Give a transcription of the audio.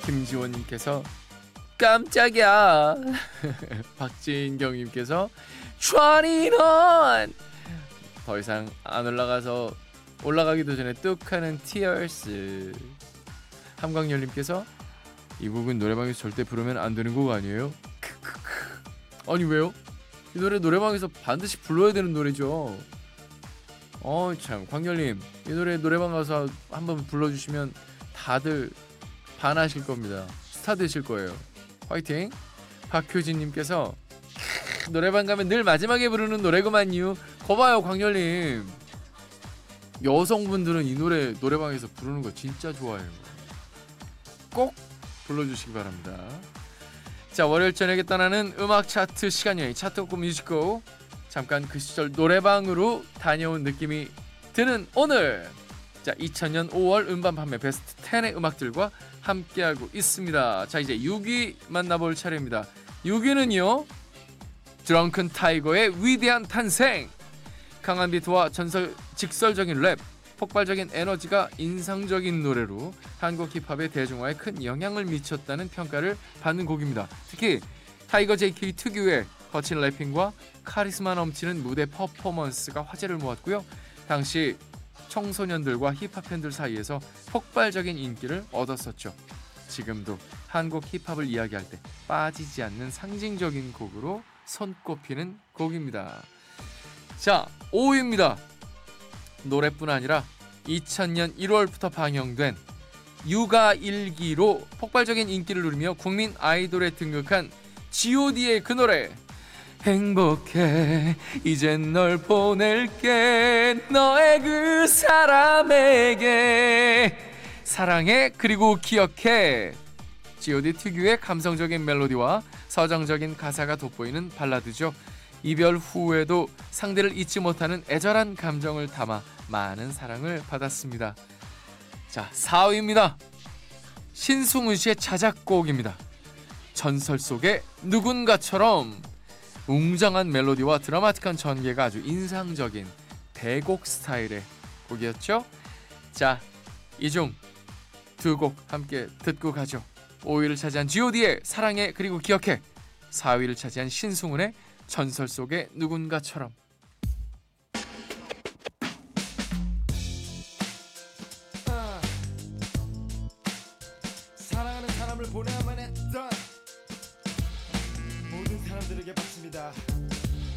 김지원님께서 깜짝이야. 박진경님께서 21. 더 이상 안 올라가서 올라가기도 전에 뚝하는 Tears. 함광열님께서 이 곡은 노래방에서 절대 부르면 안 되는 곡 아니에요? 아니 왜요? 이 노래 노래방에서 반드시 불러야 되는 노래죠. 참 광열님 이 노래 노래방 가서 한번 불러주시면 다들 반하실 겁니다. 스타 되실 거예요. 화이팅. 박효진님께서 노래방 가면 늘 마지막에 부르는 노래구만요. 거봐요 광열님, 여성분들은 이 노래 노래방에서 부르는 거 진짜 좋아해요. 꼭 불러주시기 바랍니다. 자, 월요일 저녁에 떠나는 음악 차트 시간이에요. 차트 곡 뮤직고. 잠깐 그 시절 노래방으로 다녀온 느낌이 드는 오늘. 자, 2000년 5월 음반 판매 베스트 10의 음악들과 함께하고 있습니다. 자, 이제 6위 만나볼 차례입니다. 6위는요, 드렁큰 타이거의 위대한 탄생. 강한 비트와 직설적인 랩, 폭발적인 에너지가 인상적인 노래로 한국 힙합의 대중화에 큰 영향을 미쳤다는 평가를 받는 곡입니다. 특히 타이거 JK 특유의 거친 래핑과 카리스마 넘치는 무대 퍼포먼스가 화제를 모았고요. 당시 청소년들과 힙합 팬들 사이에서 폭발적인 인기를 얻었었죠. 지금도 한국 힙합을 이야기할 때 빠지지 않는 상징적인 곡으로 손꼽히는 곡입니다. 자, 5위입니다. 노래뿐 아니라 2000년 1월부터 방영된 육아일기로 폭발적인 인기를 누리며 국민 아이돌에 등극한 G.O.D의 그 노래 행복해 이젠 널 보낼게 너의 그 사람에게 사랑해 그리고 기억해. G.O.D 특유의 감성적인 멜로디와 서정적인 가사가 돋보이는 발라드죠. 이별 후에도 상대를 잊지 못하는 애절한 감정을 담아 많은 사랑을 받았습니다. 자, 4위입니다. 신승훈 씨의 자작곡입니다. 전설 속의 누군가처럼. 웅장한 멜로디와 드라마틱한 전개가 아주 인상적인 대곡 스타일의 곡이었죠. 자, 이 중 두 곡 함께 듣고 가죠. 5위를 차지한 G.O.D의 사랑해 그리고 기억해, 4위를 차지한 신승훈의 전설 속의 누군가처럼. 사랑하는 사람을 보내야만 했던 모든 사람들에게 바칩니다.